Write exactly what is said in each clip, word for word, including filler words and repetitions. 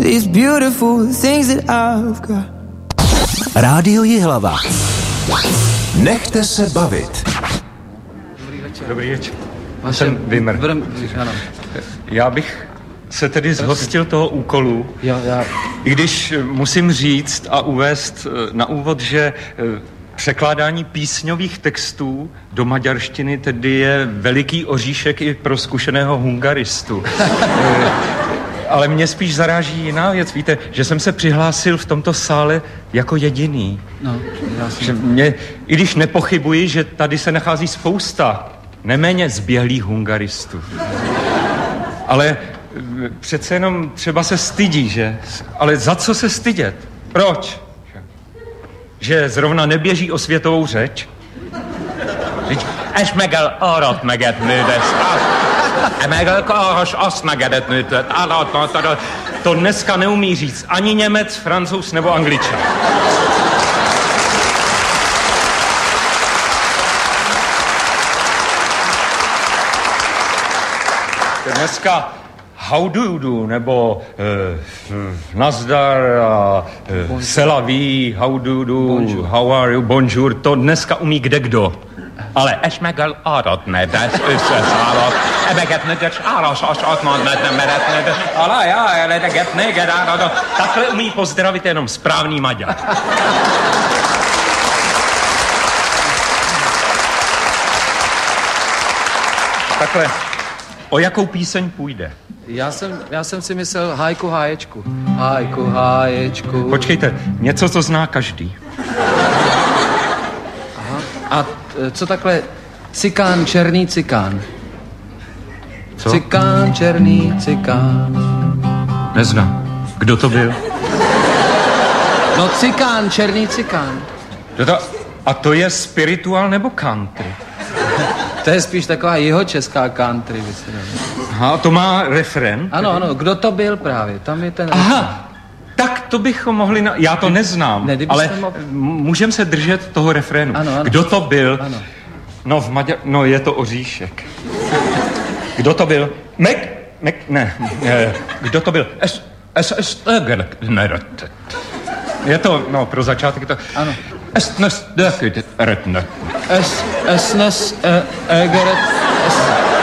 these beautiful things that I've got. Rádio Jihlava. Nechte se bavit. Dobrý večer. Dobrý večer. Jsem Vimr. Já bych se tedy zhostil toho úkolu, jo, já... i když musím říct a uvést na úvod, že překládání písňových textů do maďarštiny tedy je veliký oříšek i pro zkušeného hungaristu. Ale mě spíš zaráží jiná věc. Víte, že jsem se přihlásil v tomto sále jako jediný. No, já jsem... Že mě, i když nepochybuji, že tady se nachází spousta neméně zběhlých hungaristů. Ale přece jenom třeba se stydí, že? Ale za co se stydět? Proč? Že zrovna neběží o světovou řeč? És megel arat meget nődest. Megel kahas azt megedet nődet. To dneska neumí říct ani Němec, Francouz nebo Angličan. Dneska how do you do, nebo uh, nazdar a uh, selaví, how do you do, bonjour. How are you, bonjour, to dneska umí kde kdo. Ale és megel arat nedes, összeszállott, ebeget nedes, áras, as, atman, nem meret nedes, alá, já, eleget, neged, árat, takhle umí pozdravit jenom správný Maďar. Takhle, o jakou píseň půjde? Já jsem, já jsem si myslel hajku háječku. Hajku háječku. Počkejte, něco, co zná každý. Aha. A co takhle cikán, černý cikán? Co? Cikán, černý cikán. Neznám. Kdo to byl? No cikán, černý cikán. To, a to je spirituál nebo country? To je spíš taková jihočeská country. Aha, to má refren? Ano, ano, kdo to byl právě, tam je ten Aha, refren. tak to bychom mohli, na... já to neznám, ne, ale mohl... můžeme se držet toho refrénu. Ano, ano. Kdo to byl? Ano. No v Maďar... no je to Oříšek. Kdo to byl? Mek, mek, ne, ne. Kdo to byl? Es, es, es, je to, no pro začátek to... Ano. Es, nes, döküt, rötnöt. Es, es, nes, egeret, es...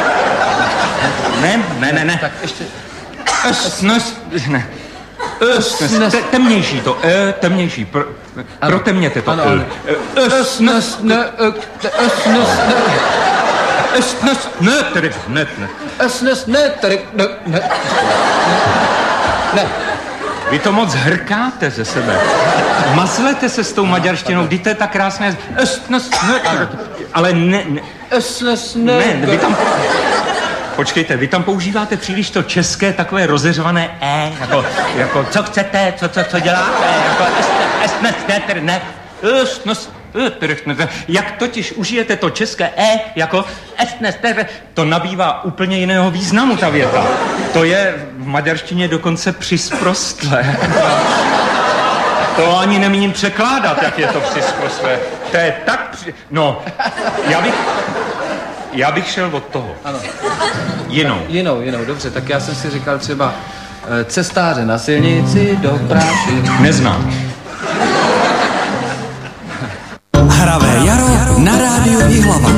Ne, ne, ne, ne. Tak ještě... Es, nes, ne. Es, nes, te, temnější to, e, temnější, pro, protemněte to. Ano, ano. Es, nes, ne, es, nes, ne. Es, nes, ne, tedy, ne, ne. Es, nes, ne, tedy, ne, ne. Ne. Vy to moc hrkáte ze sebe. Mazlete se s tou maďarštinou, vždyť to je tak krásné. Es, nes, ne, ale ne, ne. Es, nes, ne. Ne, vy tam... Počkejte, vy tam používáte příliš to české takové rozeřvané e, jako, jako co chcete, co, co, co děláte, jako es, nes, ne, tedy, ne. Es, nes, jak totiž užijete to české e, jako es, nes, tedy, to nabývá úplně jiného významu ta věta. To je v maďarštině dokonce přisprostlé. To ani nemíním překládat, jak je to přisprostlé. To je tak při... No, já bych... Já bych šel od toho. Ano. Jinou. Jinou, jinou, dobře. Tak já jsem si říkal třeba cestáře na silnici do práši. Neznám. Hravé jaro na rádiu Jihlava.